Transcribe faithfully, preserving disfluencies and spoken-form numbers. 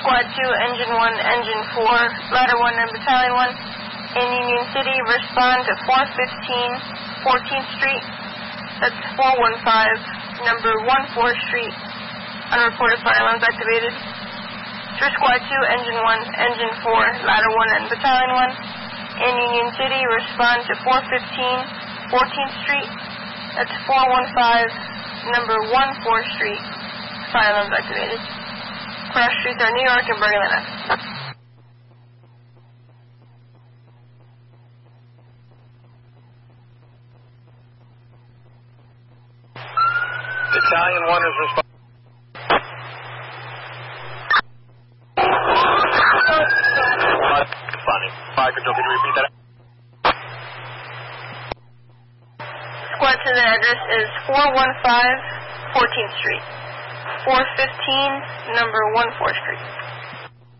Squad two, Engine one, Engine four, Ladder one and Battalion one. In Union City, respond to four fifteen fourteenth Street. That's four one five, number one fourth Street. Unreported fire alarms activated. Sir Squad two, Engine one, Engine four, Ladder one and Battalion one. In Union City, respond to four fifteen fourteenth Street. That's four one five, number one fourth Street. Fire alarms activated. Cross streets are New York and Berlin. Battalion one is responding. Funny. Fire control, can you repeat that? Squad two, the address is four one five fourteenth Street. four fifteen, number one fourth Street.